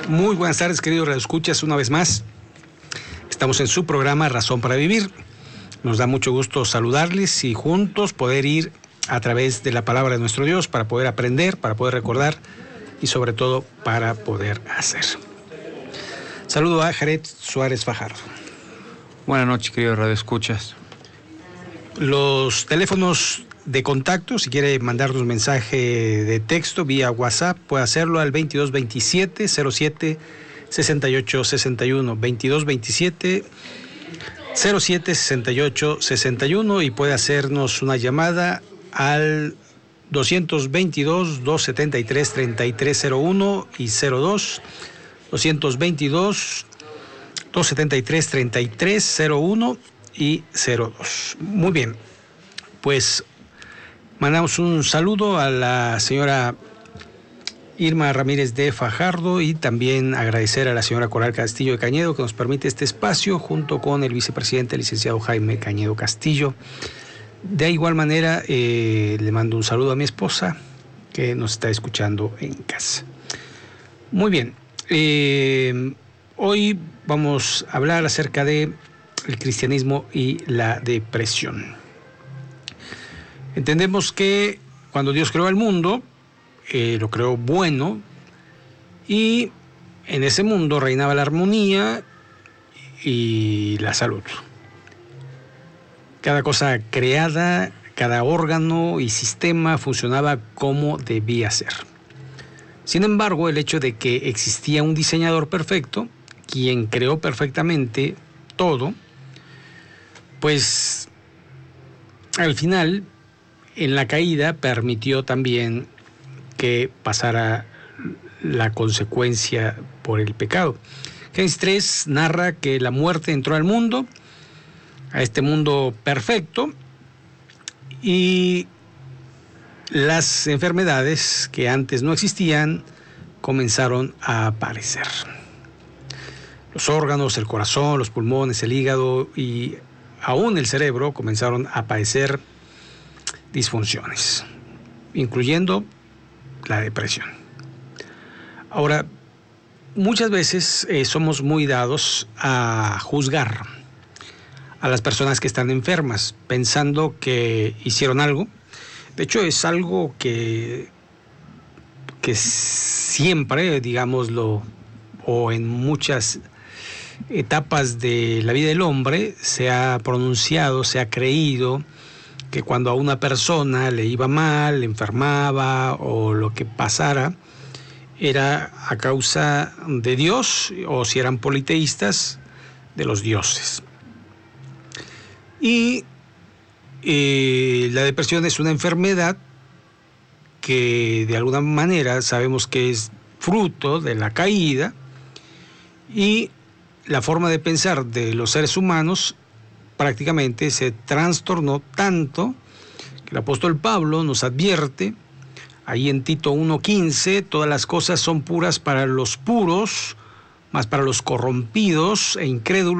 Muy buenas tardes, queridos radioescuchas, una vez más. Estamos en su programa Razón para Vivir. Nos da mucho gusto saludarles y juntos poder ir a través de la palabra de nuestro Dios para poder aprender, para poder recordar y sobre todo para poder hacer. Saludo a Jared Suárez Fajardo. Buenas noches, queridos radioescuchas. Los teléfonos de contacto, si quiere mandarnos mensaje de texto vía WhatsApp, puede hacerlo al 2227 07 68 61, 2227 07 68 61, y puede hacernos una llamada al 222 273 3301 y 02, 222 273 3301 y 02. Muy bien, pues mandamos un saludo a la señora Irma Ramírez de Fajardo y también agradecer a la señora Coral Castillo de Cañedo que nos permite este espacio junto con el vicepresidente, el licenciado Jaime Cañedo Castillo. De igual manera, le mando un saludo a mi esposa que nos está escuchando en casa. Muy bien, hoy vamos a hablar acerca de el cristianismo y la depresión. Entendemos que cuando Dios creó el mundo, lo creó bueno, y en ese mundo reinaba la armonía y la salud. Cada cosa creada, cada órgano y sistema funcionaba como debía ser. Sin embargo, el hecho de que existía un diseñador perfecto, quien creó perfectamente todo, pues al final, en la caída, permitió también que pasara la consecuencia por el pecado. Génesis 3 narra que la muerte entró al mundo, a este mundo perfecto, y las enfermedades que antes no existían comenzaron a aparecer. Los órganos, el corazón, los pulmones, el hígado y aún el cerebro comenzaron a padecer disfunciones, incluyendo la depresión. Ahora, muchas veces somos muy dados a juzgar a las personas que están enfermas, pensando que hicieron algo. De hecho, es algo que siempre, digámoslo, o en muchas etapas de la vida del hombre, se ha pronunciado, se ha creído que cuando a una persona le iba mal, le enfermaba o lo que pasara, era a causa de Dios, o si eran politeístas, de los dioses. Y la depresión es una enfermedad que de alguna manera sabemos que es fruto de la caída, y la forma de pensar de los seres humanos prácticamente se trastornó tanto que el apóstol Pablo nos advierte ahí en Tito 1:15: todas las cosas son puras para los puros, mas para los corrompidos e incrédulos